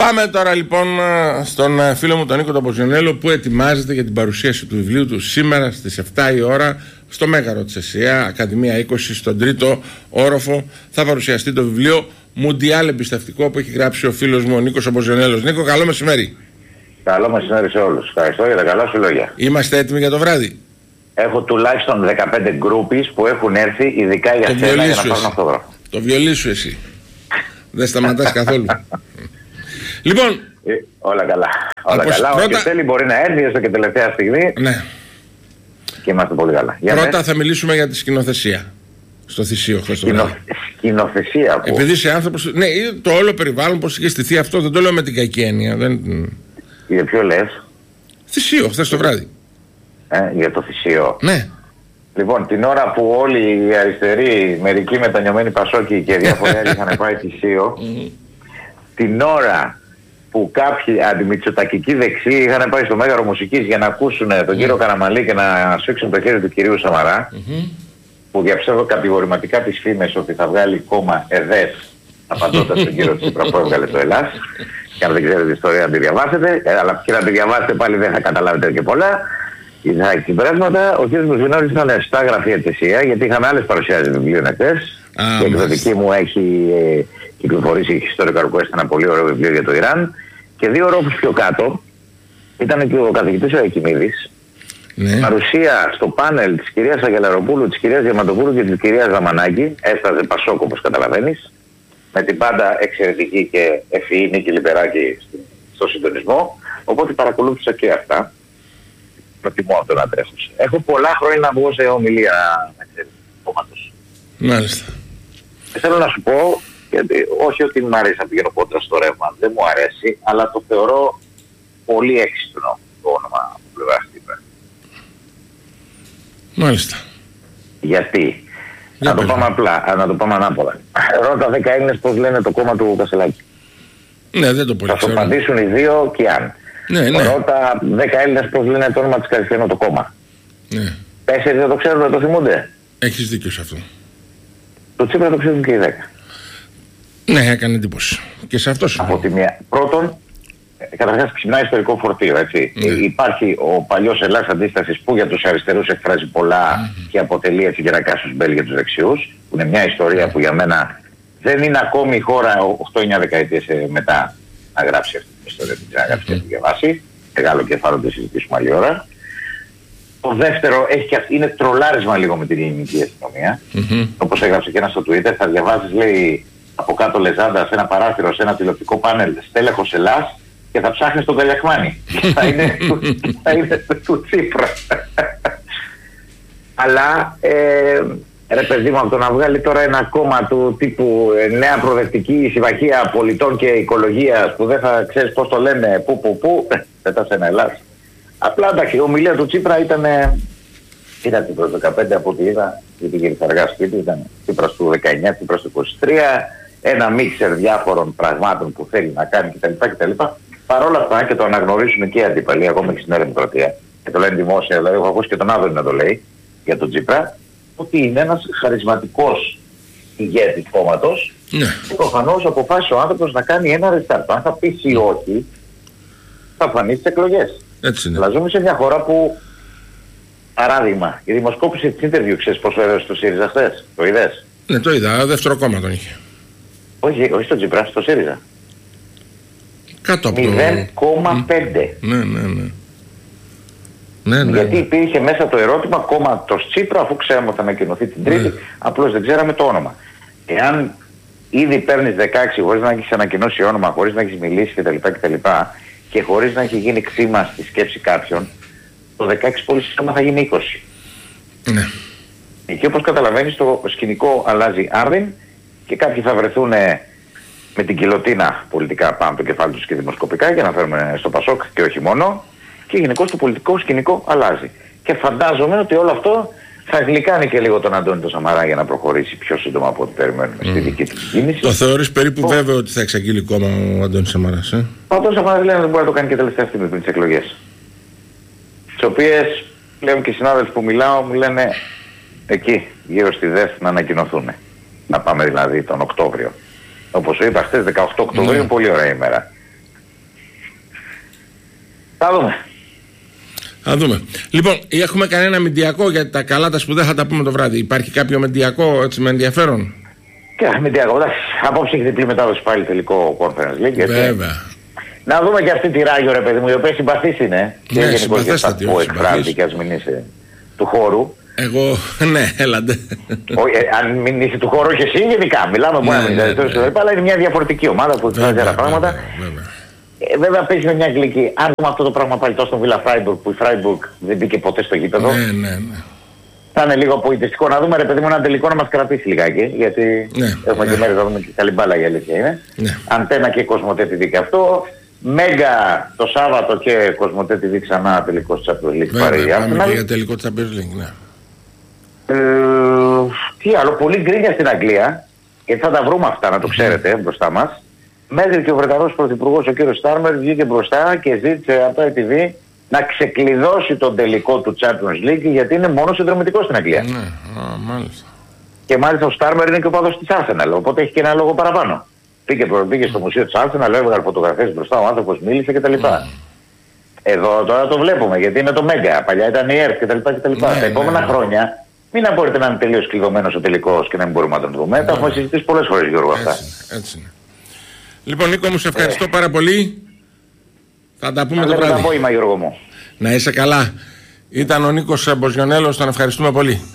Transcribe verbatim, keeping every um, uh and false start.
Πάμε τώρα λοιπόν στον φίλο μου τον Νίκο τον Ποζενέλο, που ετοιμάζεται για την παρουσίαση του βιβλίου του σήμερα στις επτά η ώρα στο Μέγαρο της ΕΣΥΑ, Ακαδημία είκοσι, στον τρίτο όροφο. Θα παρουσιαστεί το βιβλίο Μουντιάλ Εμπιστευτικό, που έχει γράψει ο φίλος μου ο Νίκος ο Ποζενέλος. Νίκο, καλό μεσημέρι. Καλό μεσημέρι σε όλους. Ευχαριστώ για τα καλά σου λόγια. Είμαστε έτοιμοι για το βράδυ? Έχω τουλάχιστον δεκαπέντε γκρούπις που έχουν έρθει ειδικά για σένα για να πάρουν αυτόγραφο. Το βιολί σου εσύ. Δεν σταματάς καθόλου. Λοιπόν, ε, όλα καλά. Όλα καλά. Πρώτα... Όποιος θέλει μπορεί να έρθει έστω και τελευταία στιγμή. Ναι. Και είμαστε πολύ καλά. Για πρώτα μες. θα μιλήσουμε για τη σκηνοθεσία. Στο Θησίο χθες το βράδυ. Σκηνοθεσία. Που... Επειδή είσαι άνθρωπος. Ναι, το όλο περιβάλλον πώς είχε στηθεί αυτό, δεν το λέω με την κακή έννοια. Δεν... Για ποιο λες? Θησίο, χθες το βράδυ. Ε, για το Θησίο. Ναι. Λοιπόν, την ώρα που όλοι οι αριστεροί, μερικοί μετανιωμένοι Πασόκοι και διάφοροι άλλοι είχαν πάει Θησίο, την ώρα που κάποιοι αντιμητσοτακικοί δεξιοί είχαν πάει στο Μέγαρο Μουσικής για να ακούσουν τον κύριο Καραμανλή και να σφίξουν το χέρι του κυρίου Σαμαρά, mm-hmm. που διαψεύδω κατηγορηματικά τις φήμες ότι θα βγάλει κόμμα ΕΔΕΣ απαντώντας τον κύριο Τσίπρα που έβγαλε το Ελλάς. Και αν δεν ξέρετε την ιστορία να τη διαβάσετε, αλλά και να τη διαβάσετε πάλι δεν θα καταλάβετε και πολλά. Είδα συμπεράσματα, ο κ. Μουσβινόρης ήταν επτά γραφεία της ΕΣΥΑ, γιατί είχαμε άλλες παρουσιάσεις βιβλίων εχθές. Ah, η εκδοτική μου έχει ε, κυκλοφορήσει Historical Quest, ένα πολύ ωραίο βιβλίο για το Ιράν. Και δύο ρόφους πιο κάτω ήταν και ο καθηγητής ο Εκκιμίδης. Ναι. Παρουσία στο πάνελ της κυρίας Αγγελαροπούλου, της κυρίας Διαματοπούλου και της κυρίας Δαμανάκη. Έσταζε Πασόκ, όπως καταλαβαίνεις. Με την πάντα εξαιρετική και ευφυή Νίκη Λιμπεράκη στο συντονισμό. Οπότε παρακολούθησα και αυτά. Προτιμώ αυτόν να τρέχω. Έχω πολλά χρόνια να βγω σε ομιλία κόμματος. Μάλιστα. Θέλω να σου πω, γιατί όχι ότι μου αρέσει να πηγαίνω κόντρα στο ρεύμα, δεν μου αρέσει, αλλά το θεωρώ πολύ έξυπνο το όνομα από πλευράς Τσίπρα. Μάλιστα. Γιατί? Για να το πάμε απλά, να το πάμε ανάποδα. Ρώτα δέκα Έλληνες πώς λένε το κόμμα του Κασελάκη. Ναι, δεν το πολύ θα σου απαντήσουν οι δύο και αν. Ναι, ναι. Ρώτα δέκα Έλληνες πώς λένε το όνομα της Καριστιανού το κόμμα. Ναι. Τέσσερις δεν το ξέρουν, δεν το θυμούνται. Έχεις δίκιο σε αυτό. Το Τσίπρα το ξέρουν και οι δέκα. Ναι, έκανε εντύπωση. Και σε αυτό από τη μία. Πρώτον, καταρχάς ξυπνάει ιστορικό φορτίο, έτσι. Ναι. Υπάρχει ο παλιός Ελλάς αντίστασης που για τους αριστερούς εκφράζει πολλά mm-hmm. και αποτελεί έτσι γερακάσους μπέλ για τους δεξιούς, που είναι μια ιστορία mm-hmm. που για μένα δεν είναι ακόμη η χώρα οκτώ εννιά δεκαετίες μετά να γράψει αυτή την ιστορία, την γράψει και να τη διαβάσει. Μεγάλο κεφάλαιο το συζητήσουμε άλλη ώρα. Το δεύτερο έχει και αυτή, είναι τρολάρισμα λίγο με την ελληνική αστυνομία. Mm-hmm. Όπως έγραψε και ένα στο Twitter, θα διαβάζεις, λέει, από κάτω λεζάντα σε ένα παράθυρο, σε ένα τηλεοπτικό πάνελ, στέλεχος Ελλάς και θα ψάχνεις τον Καλιαχμάνη. θα είναι, θα είναι του Τσίπρα. Αλλά, ε, ρε παιδί μου, από το να βγάλει τώρα ένα κόμμα του τύπου ε, Νέα Προοδευτική Συμμαχία Πολιτών και Οικολογίας, που δεν θα ξέρεις πώς το λένε, που που που, πετάς ένα Ελλάς. Απλά εντάξει, η ομιλία του Τσίπρα ήταν, ήταν την δεκαπέντε από ό,τι είδα, γιατί γύρισε αργά σπίτι, ήταν Τσίπρας του δεκαεννιά, Τσίπρας του είκοσι τρία, ένα μίξερ διάφορων πραγμάτων που θέλει να κάνει κτλ. κτλ. Παρ' όλα αυτά, και το αναγνωρίζουν και οι αντίπαλοι, ακόμα και στην Νέα Δημοκρατία, και το λένε δημόσια, δηλαδή έχω ακούσει και τον Άδωνη να το λέει για τον Τσίπρα, ότι είναι ένας χαρισματικός ηγέτης κόμματος ναι. και προφανώς αποφάσισε ο άνθρωπος να κάνει ένα restart. Αν θα πείσει ή όχι, θα φανεί στις εκλογές. Έτσι είναι. Αλλά ζούμε σε μια χώρα που, παράδειγμα, η δημοσκόπηση της interview, ξέρεις πόσο έδωσε στο ΣΥΡΙΖΑ χθες, το είδες? Ναι, το είδα, δεύτερο κόμμα τον είχε. Όχι, όχι στο Τσίπρα, στο ΣΥΡΙΖΑ. Κάτω από το... μηδέν κόμμα πέντε. Ναι, ναι, ναι. Ναι, ναι. Γιατί υπήρχε μέσα το ερώτημα κόμματος Τσίπρα, αφού ξέραμε ότι θα ανακοινωθεί την Τρίτη, ναι. απλώς δεν ξέραμε το όνομα. Εάν ήδη παίρνεις δεκαέξι χωρίς να έχεις ανακοινώσει όνομα, χωρίς να έχεις μιλήσει κτλ. κτλ. Και χωρίς να έχει γίνει κτήμα στη σκέψη κάποιων, το δεκαέξι πολύ σύντομα θα γίνει είκοσι. Ναι. Εκεί όπως καταλαβαίνεις το σκηνικό αλλάζει άρδιν και κάποιοι θα βρεθούν με την κιλοτίνα πολιτικά πάνω από το κεφάλι τους και δημοσκοπικά για να φέρουμε στο Πασόκ και όχι μόνο, και γενικώς το πολιτικό σκηνικό αλλάζει. Και φαντάζομαι ότι όλο αυτό θα γλυκάνει και λίγο τον Αντώνη τον Σαμαρά για να προχωρήσει πιο σύντομα από ό,τι περιμένουμε mm. στη δική του κίνηση. Το θεωρείς περίπου oh. βέβαιο ότι θα εξαγγείλει κόμμα ο Αντώνης Σαμαράς, ε? Ο Αντώνης Σαμαράς λέει ότι μπορεί να το κάνει και τελευταία στιγμή πριν τις εκλογές. Τις οποίες πλέον και οι συνάδελφοι που μιλάω μου λένε εκεί γύρω στη ΔΕΘ να ανακοινωθούν. Να πάμε δηλαδή τον Οκτώβριο. Όπως είπα χθες δεκαοκτώ Οκτωβρίου, mm. πολύ ωραία ημέρα. Θα δούμε. Θα δούμε. Λοιπόν, έχουμε κανένα μηντιακό για τα καλά τα σπουδαία, θα τα πούμε το βράδυ. Υπάρχει κάποιο μηντιακό έτσι με ενδιαφέρον? Και μηντιακό, εντάξει, απόψε έχει διπλή μετάδοση πάλι τελικό Conference League. Βέβαια. Να δούμε και αυτή τη Ράγιο, ρε παιδί μου, η οποία συμπαθής είναι. Ναι, και γενικώς για αυτά που εκφράζει και ας μην είσαι του χώρου. Εγώ, ναι, έλαντε. Όχι, ε, αν μην είσαι του χώρου, όχι εσύ, γενικά. Μιλάμε μόνο ναι, ναι, ναι, ναι. Αλλά είναι μια διαφορετική ομάδα που εκφράζει άλλα πράγματα. Βέβαια, βέβαια. Ε, βέβαια παίζει με μια αγγλική. Αν δούμε αυτό το πράγμα πάλι τόσο στον Βίλα Φράιμπουργκ, που η Φράιμπουργκ δεν μπήκε ποτέ στο γήπεδο. Ναι, ναι, ναι. Θα είναι λίγο απογοητευτικό να δούμε, ρε παιδί μου, ένα τελικό να μας κρατήσει λιγάκι. Γιατί ναι, έχουμε ναι. και μέρες να δούμε και καλή μπάλα, η αλήθεια είναι. Ναι. Αντένα και Κοσμοτέ τι βι και αυτό. Μέγα το Σάββατο και Κοσμοτέ τι βι ξανά τελικό της Champions League. Βέβαια, πάμε και για τελικό της Champions League, ναι. Ε, τι άλλο, πολύ γκρίνια στην Αγγλία, γιατί θα τα βρούμε αυτά, να το ξέρετε, μπροστά μας. Μέχρι και ο Βρετανός Πρωθυπουργός, ο κύριος Στάρμερ, βγήκε μπροστά και ζήτησε από το άι τι βι να ξεκλειδώσει τον τελικό του Champions League, γιατί είναι μόνο συνδρομητικό στην Αγγλία. Ναι, α, μάλιστα. Και μάλιστα ο Στάρμερ είναι και ο παδός της Arsenal, οπότε έχει και ένα λόγο παραπάνω. Πήγε, πήγε στο μουσείο της Arsenal, έβγαλε φωτογραφίες μπροστά, ο άνθρωπος μίλησε κτλ. Mm. Εδώ τώρα το βλέπουμε, γιατί είναι το Μέγκα, παλιά ήταν η ΕΡΤ κτλ. Ναι, τα επόμενα ναι, χρόνια μην μπορείτε να είναι τελείως κλειδωμένος ο τελικός και να μην μπορούμε να τον δούμε. Ναι, τα έχουμε συζητήσει πολλές φορές, Γιώργο, αυτά. Έτσι, έτσι είναι. Λοιπόν, Νίκο μου, σε ευχαριστώ ε. πάρα πολύ. Θα τα πούμε το βράδυ. Απόγευμα, Γιώργο μου. Να είσαι καλά. Ήταν ο Νίκος Μποζιονέλος, τον ευχαριστούμε πολύ.